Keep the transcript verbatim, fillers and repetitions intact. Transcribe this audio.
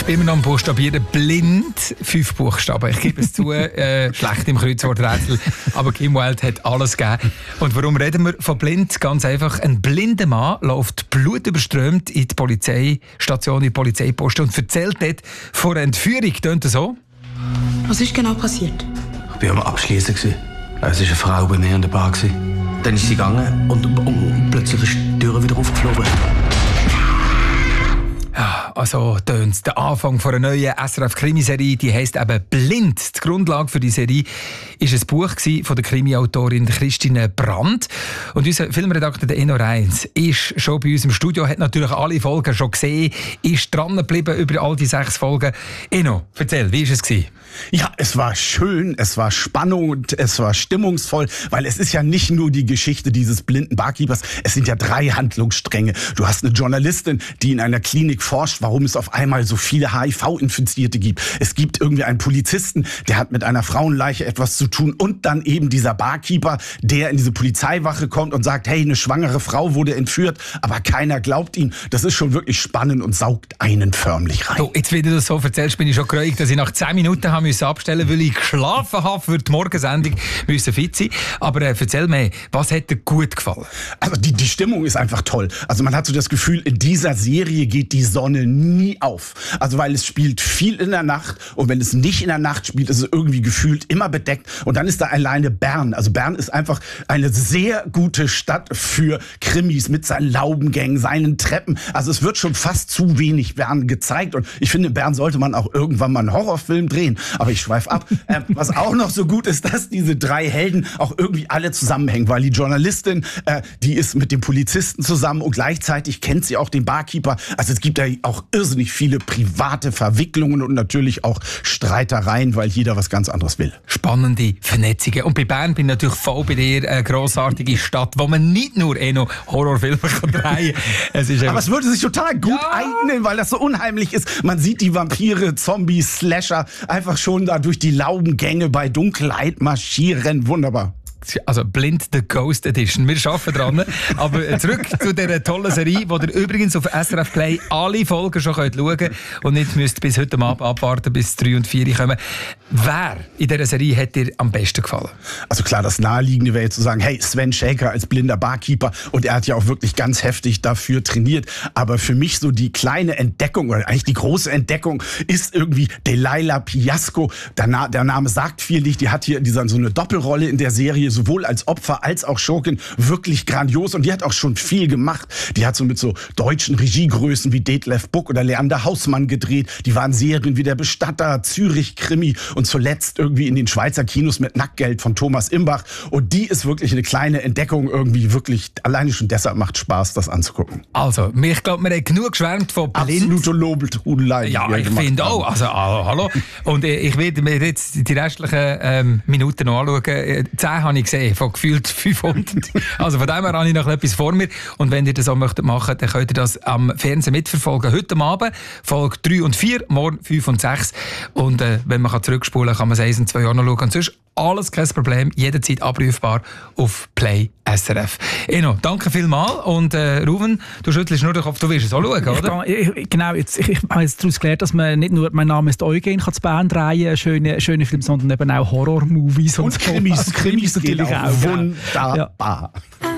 immer noch am Buchstabieren. Blind, fünf Buchstaben. Ich gebe es zu, äh, schlecht im Kreuzworträtsel, aber Kim Wilde hat alles gegeben. Und warum reden wir von blind? Ganz einfach, ein blinder Mann läuft blutüberströmt in die Polizeistation, in die Polizeipost und erzählt dort von einer Entführung. Tönt das so? Was ist genau passiert? Ich war am Abschließen. Es war eine Frau bei mir in der Bar. Dann ist sie gegangen und, und plötzlich ist die Tür wieder aufgeflogen. Ja, also tönt's. Der Anfang von einer neuen S R F-Krimiserie, die heisst eben «Blind». Die Grundlage für die Serie war ein Buch von der Krimi-Autorin Christine Brandt. Und unser Filmredakteur Eno Reins ist schon bei uns im Studio, hat natürlich alle Folgen schon gesehen, ist dran geblieben über all die sechs Folgen. Eno, erzähl, wie war es? Ja, es war schön, es war spannend, es war stimmungsvoll, weil es ist ja nicht nur die Geschichte dieses blinden Barkeepers, es sind ja drei Handlungsstränge. Du hast eine Journalistin, die in einer Klinik forscht, warum es auf einmal so viele H I V-Infizierte gibt. Es gibt irgendwie einen Polizisten, der hat mit einer Frauenleiche etwas zu tun und dann eben dieser Barkeeper, der in diese Polizeiwache kommt und sagt, hey, eine schwangere Frau wurde entführt, aber keiner glaubt ihm. Das ist schon wirklich spannend und saugt einen förmlich rein. So, jetzt, wie du das so erzählst, bin ich schon geruhig, dass ich nach zehn Minuten habe müssen abstellen, weil ich geschlafen habe für die Morgensendung, müssen fit sein. Aber äh, erzähl mir, was hat dir gut gefallen? Also die, die Stimmung ist einfach toll. Also man hat so das Gefühl, in dieser Serie geht die Sonne nie auf. Also weil es spielt viel in der Nacht und wenn es nicht in der Nacht spielt, ist es irgendwie gefühlt immer bedeckt. Und dann ist da alleine Bern. Also Bern ist einfach eine sehr gute Stadt für Krimis mit seinen Laubengängen, seinen Treppen. Also es wird schon fast zu wenig Bern gezeigt. Und ich finde, in Bern sollte man auch irgendwann mal einen Horrorfilm drehen. Aber ich schweife ab. äh, was auch noch so gut ist, dass diese drei Helden auch irgendwie alle zusammenhängen. Weil die Journalistin, äh, die ist mit dem Polizisten zusammen und gleichzeitig kennt sie auch den Barkeeper. Also es gibt da auch irrsinnig viele private Verwicklungen und natürlich auch Streitereien, weil jeder was ganz anderes will. Spannende Vernetzungen. Und bei Bern bin ich natürlich voll bei dir, eine grossartige Stadt, wo man nicht nur eh noch Horrorfilme kann drehen kann. Es ist aber es würde sich total gut ja. eignen, weil das so unheimlich ist. Man sieht die Vampire, Zombies, Slasher einfach schon da durch die Laubengänge bei Dunkelheit marschieren. Wunderbar. Also Blind the Ghost Edition. Wir arbeiten dran. Aber zurück zu dieser tollen Serie, wo ihr übrigens auf S R F Play alle Folgen schon schauen könnt und nicht müsst bis heute Abend abwarten, bis drei und vier kommen. Wer in dieser Serie hat dir am besten gefallen? Also klar, das Naheliegende wäre jetzt zu sagen, hey, Sven Schäker als blinder Barkeeper und er hat ja auch wirklich ganz heftig dafür trainiert. Aber für mich so die kleine Entdeckung oder eigentlich die große Entdeckung ist irgendwie Delilah Piasco. Der, Na- der Name sagt viel nicht. Die hat hier dieser, so eine Doppelrolle in der Serie, sowohl als Opfer als auch Schurkin, wirklich grandios. Und die hat auch schon viel gemacht. Die hat so mit so deutschen Regiegrößen wie Detlef Buck oder Leander Hausmann gedreht. Die waren Serien wie Der Bestatter, Zürich-Krimi und zuletzt irgendwie in den Schweizer Kinos mit Nacktgeld von Thomas Imbach. Und die ist wirklich eine kleine Entdeckung irgendwie wirklich. Alleine schon deshalb macht Spaß, das anzugucken. Also, ich glaube, wir haben genug geschwärmt von Blind. Absolute Lobeltudelei. Ja, ich finde auch. Also, ah, hallo. Und äh, ich werde mir jetzt die restlichen ähm, Minuten noch anschauen. Äh, zehn habe ich gesehen, von gefühlt fünfhundert. Also von dem her habe ich noch etwas vor mir. Und wenn ihr das auch möchtet machen, dann könnt ihr das am Fernsehen mitverfolgen. Heute Abend Folge drei und vier, morgen fünf und sechs. Und äh, wenn man zurückspulen kann, kann man es eins und zwei Jahre noch schauen. Und sonst alles kein Problem, jederzeit abrufbar auf Play S R F. Eno, danke vielmals. Und äh, Ruven, du schüttelst nur den Kopf, du willst es auch schauen, oder? Ich, ich, genau, jetzt, ich, ich habe jetzt daraus gelernt, dass man nicht nur «Mein Name ist Eugen» kann zu Bern drehen, schöne, schöne Filme, sondern eben auch Horror-Movies und, und Krimis. Krimis natürlich auch. Wunderbar. Ja.